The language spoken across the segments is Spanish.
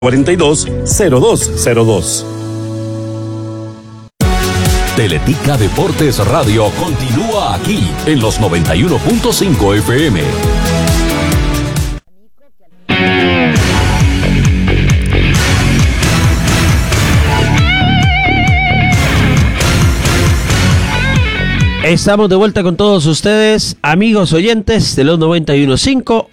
420202. Teletica Deportes Radio continúa aquí en los 91.5 FM. Estamos de vuelta con todos ustedes, amigos oyentes de los 91.5,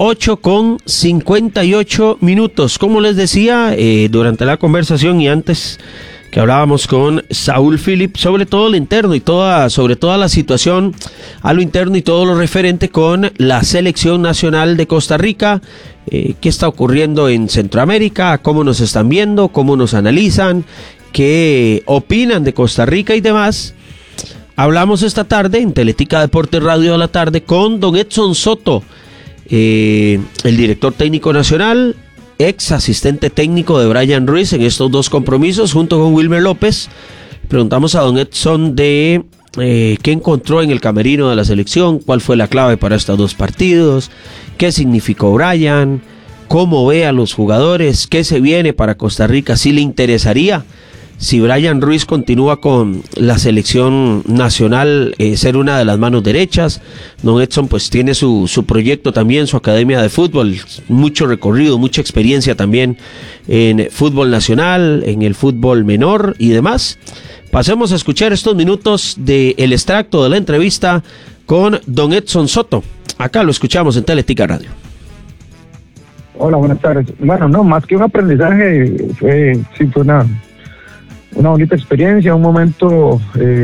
8:58. Como les decía, durante la conversación y antes que hablábamos con Saúl Philip sobre todo lo interno y sobre toda la situación a lo interno y todo lo referente con la selección nacional de Costa Rica, qué está ocurriendo en Centroamérica, cómo nos están viendo, cómo nos analizan, qué opinan de Costa Rica y demás. Hablamos esta tarde en Teletica Deportes Radio de la tarde con don Edson Soto, el director técnico nacional, ex asistente técnico de Brian Ruiz en estos dos compromisos, junto con Wilmer López. Preguntamos a don Edson de qué encontró en el camerino de la selección, cuál fue la clave para estos dos partidos, qué significó Brian, cómo ve a los jugadores, qué se viene para Costa Rica, si le interesaría, si Brian Ruiz continúa con la selección nacional, ser una de las manos derechas. Don Edson pues tiene su proyecto también, su academia de fútbol, mucho recorrido, mucha experiencia también en fútbol nacional, en el fútbol menor y demás. Pasemos a escuchar estos minutos del extracto de la entrevista con don Edson Soto. Acá lo escuchamos en Teletica Radio. Hola, buenas tardes. Bueno, no, más que un aprendizaje, fue una bonita experiencia, un momento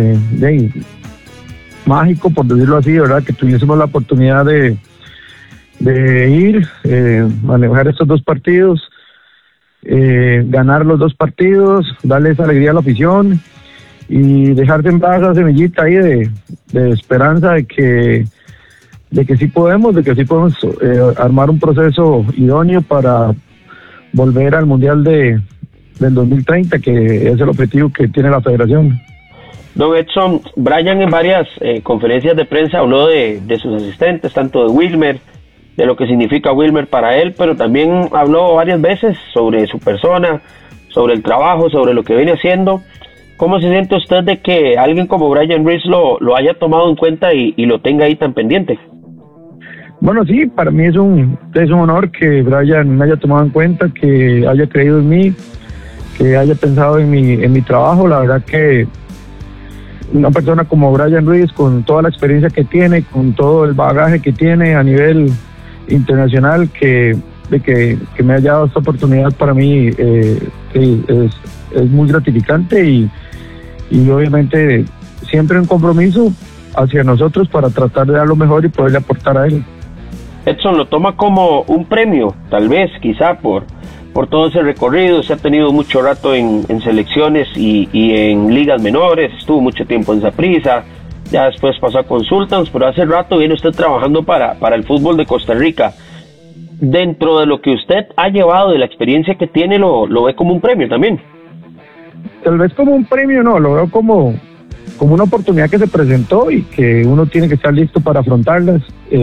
mágico, por decirlo así, ¿verdad? Que tuviésemos la oportunidad de ir, manejar estos dos partidos, ganar los dos partidos, darle esa alegría a la afición y dejar sembrada esa semillita ahí de esperanza de que sí podemos, armar un proceso idóneo para volver al Mundial del 2030, que es el objetivo que tiene la federación. Don Edson, Brian en varias conferencias de prensa habló de sus asistentes, tanto de Wilmer, de lo que significa Wilmer para él, pero también habló varias veces sobre su persona, sobre el trabajo, sobre lo que viene haciendo. ¿Cómo se siente usted de que alguien como Brian Ruiz lo haya tomado en cuenta y lo tenga ahí tan pendiente? Bueno, sí, para mí es un honor que Brian me haya tomado en cuenta, que haya creído en mí, que haya pensado en mi trabajo. La verdad que una persona como Brian Ruiz, con toda la experiencia que tiene, con todo el bagaje que tiene a nivel internacional, que me haya dado esta oportunidad, para mí es muy gratificante y obviamente siempre un compromiso hacia nosotros para tratar de dar lo mejor y poderle aportar a él. Edson, lo toma como un premio, tal vez, quizá por todo ese recorrido. Se ha tenido mucho rato en selecciones y en ligas menores, estuvo mucho tiempo en Saprissa, ya después pasó a Consultants, pero hace rato viene usted trabajando para el fútbol de Costa Rica. Dentro de lo que usted ha llevado, de la experiencia que tiene, ¿lo ve como un premio también? Tal vez como un premio no, lo veo como una oportunidad que se presentó y que uno tiene que estar listo para afrontarlas.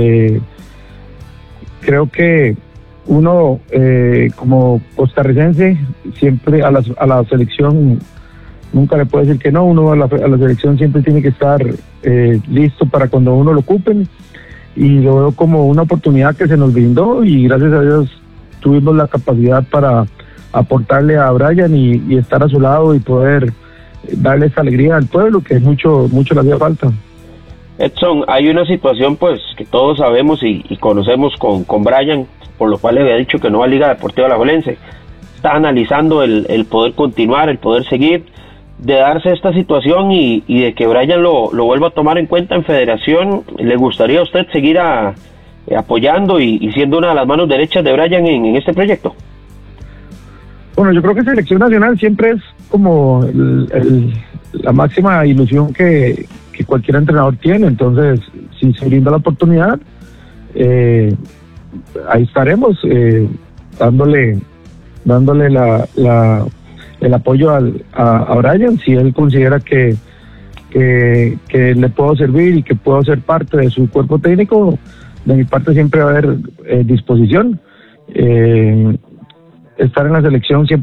Creo que uno como costarricense siempre a la selección nunca le puede decir que no. Uno a la selección siempre tiene que estar listo para cuando uno lo ocupen, y lo veo como una oportunidad que se nos brindó y gracias a Dios tuvimos la capacidad para aportarle a Brian y estar a su lado y poder darle esa alegría al pueblo que mucho le hacía falta. Edson, hay una situación pues que todos sabemos y conocemos con Brian, por lo cual le había dicho que no va a Liga Deportiva Alajuelense. Está analizando el poder continuar, el poder seguir, de darse esta situación y de que Brian lo vuelva a tomar en cuenta en federación. ¿Le gustaría a usted seguir apoyando y siendo una de las manos derechas de Brian en este proyecto? Bueno, yo creo que selección nacional siempre es como la máxima ilusión que cualquier entrenador tiene. Entonces, si se brinda la oportunidad, ahí estaremos dándole el apoyo a Brian, si él considera que le puedo servir y que puedo ser parte de su cuerpo técnico. De mi parte siempre va a haber disposición. estar en la selección siempre